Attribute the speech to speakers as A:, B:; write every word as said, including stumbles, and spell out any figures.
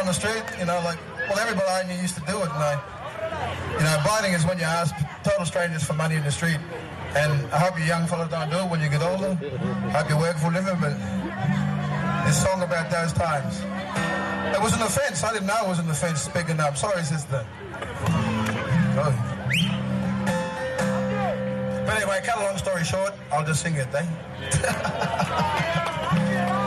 A: the street, you know, like, well, everybody I knew used to do it, and I, you know, blighting is when you ask total strangers for money in the street, and I hope you young fellas don't do it when you get older. I hope you work for a living, but this song about those times. It was an offence. I didn't know it was an offence speaking up. Sorry, sister. Oh. But anyway, cut a long story short, I'll just sing it, eh?